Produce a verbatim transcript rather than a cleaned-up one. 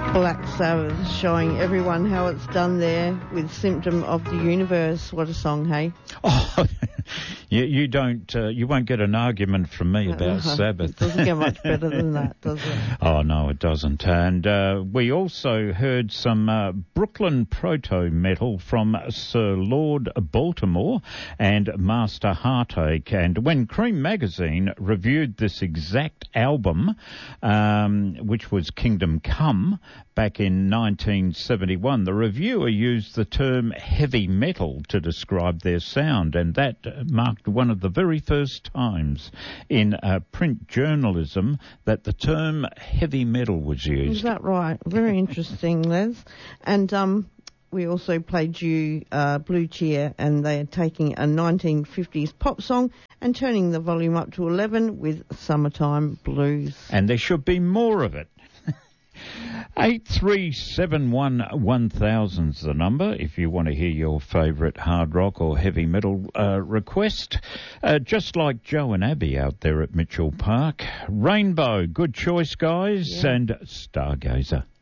Black Sabbath, showing everyone how it's done there with Symptom of the Universe. What a song, hey? Oh, you, you don't, uh, you won't get an argument from me about uh, Sabbath. It doesn't get much better than that, does it? Oh, no, it doesn't. And uh, we also heard some uh, Brooklyn proto-metal from Sir Lord Baltimore and Master Heartache. And when Cream Magazine reviewed this exact album, um, which was Kingdom Come, back in nineteen seventy-one, the reviewer used the term heavy metal to describe their sound, and that marked one of the very first times in uh, print journalism that the term heavy metal was used. Is that right? Very interesting, Les. And um, we also played you uh, Blue Cheer, and they're taking a nineteen fifties pop song and turning the volume up to eleven with Summertime Blues. And there should be more of it. eight three seven one one thousand's the number if you want to hear your favourite hard rock or heavy metal uh, request. Uh, just like Joe and Abby out there at Mitchell Park. Rainbow, good choice, guys, yeah. And Stargazer.